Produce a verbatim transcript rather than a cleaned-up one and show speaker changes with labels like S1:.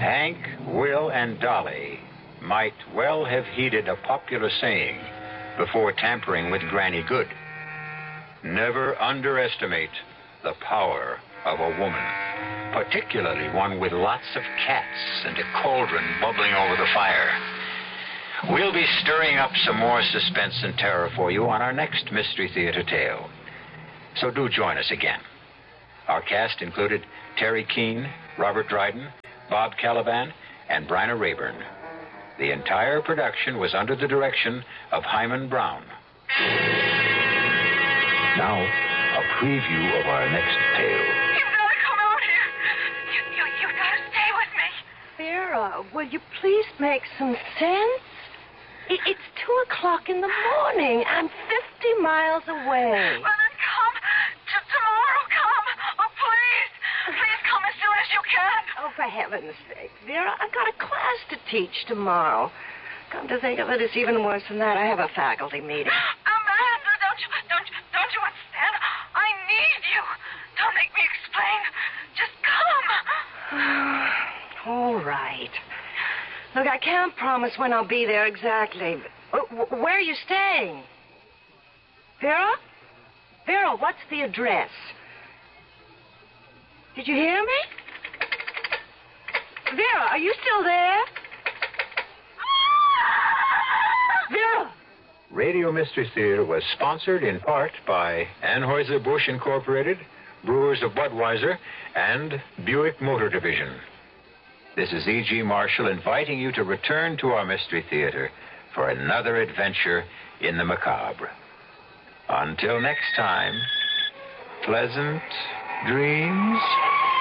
S1: Hank, Will, and Dolly might well have heeded a popular saying before tampering with Granny Good. Never underestimate the power of a woman, particularly one with lots of cats and a cauldron bubbling over the fire. We'll be stirring up some more suspense and terror for you on our next Mystery Theater tale. So do join us again. Our cast included Terry Keane, Robert Dryden, Bob Caliban, and Bryna Rayburn. The entire production was under the direction of Hyman Brown. Now, a preview of our next tale.
S2: You gotta come out here. You, you, you gotta stay with me.
S3: Vera, will you please make some sense? It, it's two o'clock in the morning. I'm fifty miles away.
S2: Well, then come. T- tomorrow, come. Oh, please. Please come as soon as you can.
S3: Oh, for heaven's sake, Vera, I've got a class to teach tomorrow. Come to think of it, it's even worse than that. I have a faculty meeting.
S2: Amanda, don't you, don't you, don't you understand? I need you. Don't make me explain. Just come.
S3: All right. Look, I can't promise when I'll be there exactly. Where are you staying? Vera? Vera, what's the address? Did you hear me? Vera, are you still there? Vera!
S1: Radio Mystery Theater was sponsored in part by Anheuser-Busch Incorporated, Brewers of Budweiser, and Buick Motor Division. This is E G. Marshall inviting you to return to our Mystery Theater for another adventure in the macabre. Until next time, pleasant dreams.